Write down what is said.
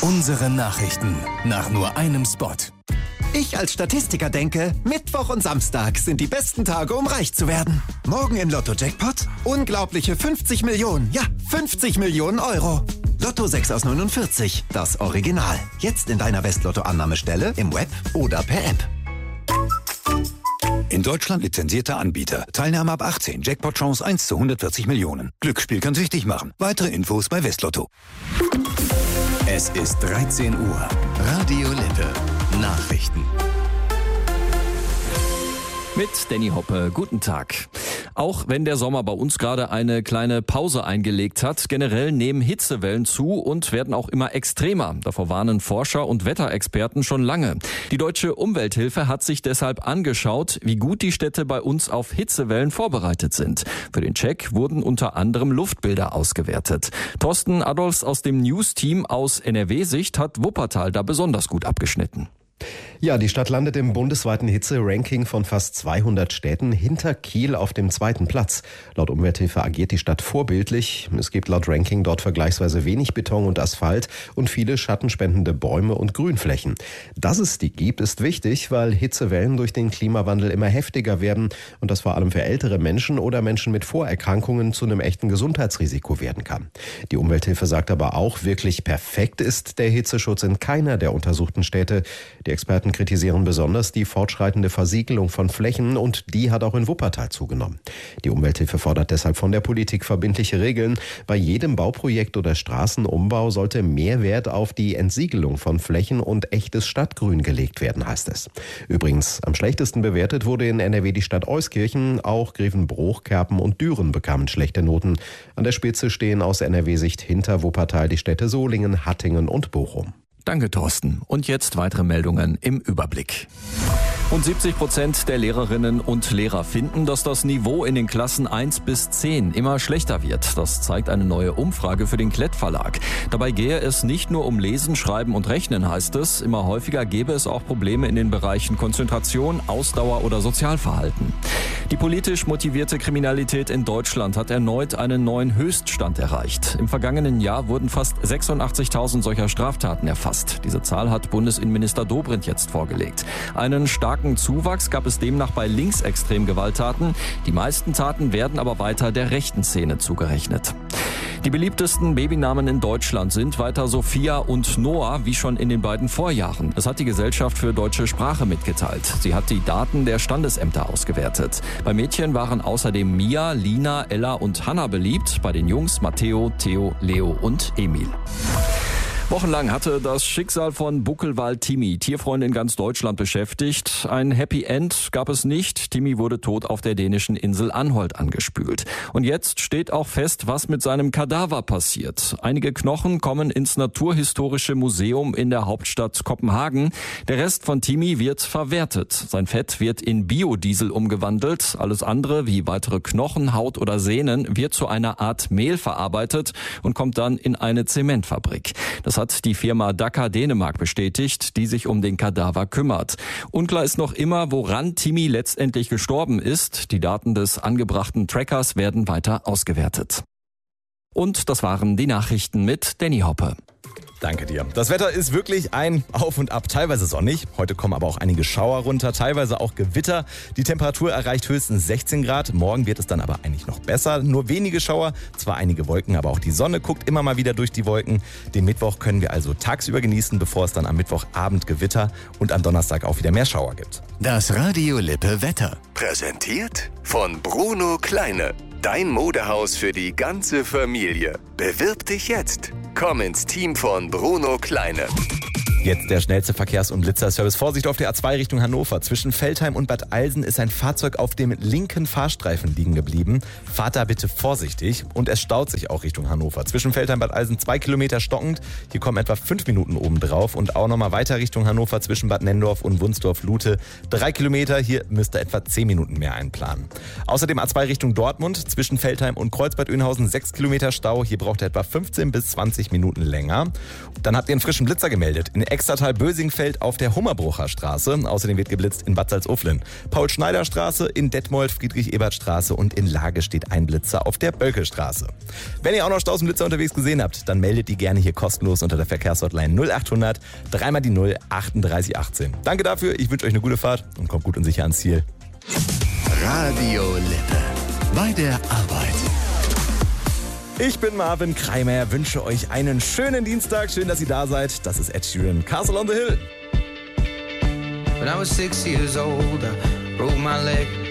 Unsere Nachrichten nach nur einem Spot. Ich als Statistiker denke, Mittwoch und Samstag sind die besten Tage, um reich zu werden. Morgen im Lotto-Jackpot unglaubliche 50 Millionen, ja 50 Millionen Euro. Lotto 6 aus 49, das Original. Jetzt in deiner Westlotto-Annahmestelle, im Web oder per App. In Deutschland lizenzierter Anbieter. Teilnahme ab 18. Jackpot-Chance 1 zu 140 Millionen. Glücksspiel kann süchtig machen. Weitere Infos bei Westlotto. Es ist 13 Uhr. Radio Lippe. Nachrichten. Mit Danny Hoppe, guten Tag. Auch wenn der Sommer bei uns gerade eine kleine Pause eingelegt hat, generell nehmen Hitzewellen zu und werden auch immer extremer. Davor warnen Forscher und Wetterexperten schon lange. Die Deutsche Umwelthilfe hat sich deshalb angeschaut, wie gut die Städte bei uns auf Hitzewellen vorbereitet sind. Für den Check wurden unter anderem Luftbilder ausgewertet. Thorsten Adolfs aus dem News-Team aus NRW-Sicht hat Wuppertal da besonders gut abgeschnitten. Ja, die Stadt landet im bundesweiten Hitze-Ranking von fast 200 Städten hinter Kiel auf dem 2. Platz. Laut Umwelthilfe agiert die Stadt vorbildlich. Es gibt laut Ranking dort vergleichsweise wenig Beton und Asphalt und viele schattenspendende Bäume und Grünflächen. Dass es die gibt, ist wichtig, weil Hitzewellen durch den Klimawandel immer heftiger werden und das vor allem für ältere Menschen oder Menschen mit Vorerkrankungen zu einem echten Gesundheitsrisiko werden kann. Die Umwelthilfe sagt aber auch, wirklich perfekt ist der Hitzeschutz in keiner der untersuchten Städte. Die Experten kritisieren besonders die fortschreitende Versiegelung von Flächen und die hat auch in Wuppertal zugenommen. Die Umwelthilfe fordert deshalb von der Politik verbindliche Regeln. Bei jedem Bauprojekt oder Straßenumbau sollte mehr Wert auf die Entsiegelung von Flächen und echtes Stadtgrün gelegt werden, heißt es. Übrigens, am schlechtesten bewertet wurde in NRW die Stadt Euskirchen. Auch Grevenbroich, Kerpen und Düren bekamen schlechte Noten. An der Spitze stehen aus NRW-Sicht hinter Wuppertal die Städte Solingen, Hattingen und Bochum. Danke, Thorsten. Und jetzt weitere Meldungen im Überblick. Rund 70% der Lehrerinnen und Lehrer finden, dass das Niveau in den Klassen 1 bis 10 immer schlechter wird. Das zeigt eine neue Umfrage für den Klett Verlag. Dabei gehe es nicht nur um Lesen, Schreiben und Rechnen, heißt es. Immer häufiger gäbe es auch Probleme in den Bereichen Konzentration, Ausdauer oder Sozialverhalten. Die politisch motivierte Kriminalität in Deutschland hat erneut einen neuen Höchststand erreicht. Im vergangenen Jahr wurden fast 86.000 solcher Straftaten erfasst. Diese Zahl hat Bundesinnenminister Dobrindt jetzt vorgelegt. Einen starken Zuwachs gab es demnach bei linksextremen Gewalttaten. Die meisten Taten werden aber weiter der rechten Szene zugerechnet. Die beliebtesten Babynamen in Deutschland sind weiter Sophia und Noah, wie schon in den beiden Vorjahren. Das hat die Gesellschaft für deutsche Sprache mitgeteilt. Sie hat die Daten der Standesämter ausgewertet. Bei Mädchen waren außerdem Mia, Lina, Ella und Hannah beliebt. Bei den Jungs Matteo, Theo, Leo und Emil. Wochenlang hatte das Schicksal von Buckelwal Timmy Tierfreunde in ganz Deutschland beschäftigt. Ein Happy End gab es nicht. Timmy wurde tot auf der dänischen Insel Anholt angespült. Und jetzt steht auch fest, was mit seinem Kadaver passiert. Einige Knochen kommen ins Naturhistorische Museum in der Hauptstadt Kopenhagen. Der Rest von Timmy wird verwertet. Sein Fett wird in Biodiesel umgewandelt. Alles andere, wie weitere Knochen, Haut oder Sehnen, wird zu einer Art Mehl verarbeitet und kommt dann in eine Zementfabrik. Das hat die Firma Daka Dänemark bestätigt, die sich um den Kadaver kümmert. Unklar ist noch immer, woran Timmy letztendlich gestorben ist. Die Daten des angebrachten Trackers werden weiter ausgewertet. Und das waren die Nachrichten mit Danny Hoppe. Danke dir. Das Wetter ist wirklich ein Auf und Ab, teilweise sonnig. Heute kommen aber auch einige Schauer runter, teilweise auch Gewitter. Die Temperatur erreicht höchstens 16 Grad. Morgen wird es dann aber eigentlich noch besser. Nur wenige Schauer, zwar einige Wolken, aber auch die Sonne guckt immer mal wieder durch die Wolken. Den Mittwoch können wir also tagsüber genießen, bevor es dann am Mittwochabend Gewitter und am Donnerstag auch wieder mehr Schauer gibt. Das Radio Lippe Wetter. Präsentiert von Bruno Kleine. Dein Modehaus für die ganze Familie. Bewirb dich jetzt. Komm ins Team von Bruno Kleine. Jetzt der schnellste Verkehrs- und Blitzerservice. Vorsicht auf der A2 Richtung Hannover. Zwischen Veltheim und Bad Eilsen ist ein Fahrzeug auf dem linken Fahrstreifen liegen geblieben. Fahrt da bitte vorsichtig. Und es staut sich auch Richtung Hannover. Zwischen Veltheim und Bad Eilsen 2 Kilometer stockend. Hier kommen etwa 5 Minuten obendrauf. Und auch nochmal weiter Richtung Hannover zwischen Bad Nenndorf und Wunsdorf-Lute 3 Kilometer. Hier müsst ihr etwa 10 Minuten mehr einplanen. Außerdem A2 Richtung Dortmund. Zwischen Veltheim und Kreuzbad Oeynhausen 6 Kilometer Stau. Hier braucht ihr etwa 15 bis 20 Minuten länger. Dann habt ihr einen frischen Blitzer gemeldet. In Extertal-Bösingfeld auf der Hummerbrucher Straße. Außerdem wird geblitzt in Bad Salzuflen. Paul-Schneider-Straße, in Detmold, Friedrich-Ebert-Straße und in Lage steht ein Blitzer auf der Bölke-Straße. Wenn ihr auch noch Staus und Blitzer unterwegs gesehen habt, dann meldet die gerne hier kostenlos unter der Verkehrshotline 0800 3 die 0 38 18. Danke dafür, ich wünsche euch eine gute Fahrt und kommt gut und sicher ans Ziel. Radio Lippe. Bei der Arbeit. Ich bin Marvin Kreimer, wünsche euch einen schönen Dienstag. Schön, dass ihr da seid. Das ist Ed Sheeran, Castle on the Hill. When I was 6 years old, I broke my leg.